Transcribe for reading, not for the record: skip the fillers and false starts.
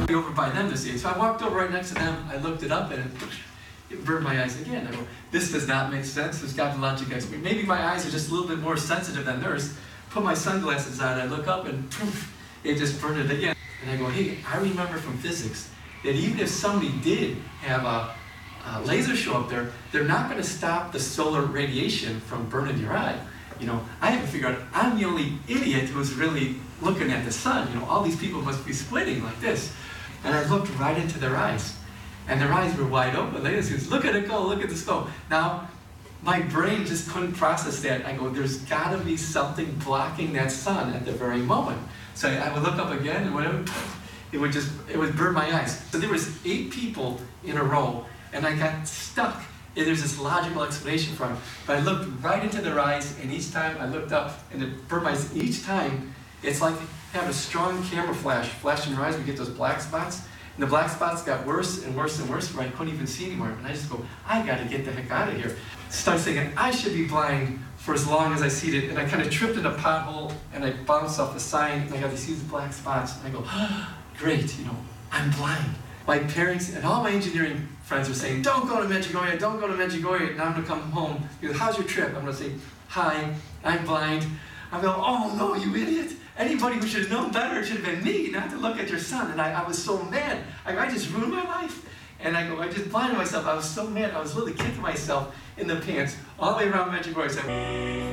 over by them to see it. So I walked over right next to them, I looked it up, and it burned my eyes again. I go, this does not make sense. There's got to logic explanation. Maybe my eyes are just a little bit more sensitive than theirs. Put my sunglasses on, I look up, and poof, it just burned it again. And I go, hey, I remember from physics that even if somebody did have a laser show up there, they're not going to stop the solar radiation from burning your eye. You know, I haven't figured out, I'm the only idiot who's really looking at the sun. You know, all these people must be squinting like this. And I looked right into their eyes. And their eyes were wide open. They just, look at it go, look at this go. Now, my brain just couldn't process that. I go, there's got to be something blocking that sun at the very moment. So I would look up again, and whatever, it would burn my eyes. So there was 8 people in a row, and I got stuck. And there's this logical explanation for it. But I looked right into their eyes, and each time I looked up, and it burned my eyes. Each time, it's like having a strong camera flash in your eyes. We get those black spots. And the black spots got worse and worse and worse, where I couldn't even see anymore. And I just go, I got to get the heck out of here. Start thinking, I should be blind for as long as I see it. And I kind of tripped in a pothole, and I bounced off the sign, and I got these huge black spots. And I go, great, you know, I'm blind. My parents and all my engineering friends are saying, don't go to Medjugorje, don't go to Medjugorje. And I'm going to come home. He goes, how's your trip? I'm going to say, hi, I'm blind. I go, oh no, you idiot. Anybody who should have known better should have been me, not to look at your son. And I was so mad. I just ruined my life. And I go, I just blinded myself. I was so mad. I was literally kicking myself in the pants all the way around Medjugorje.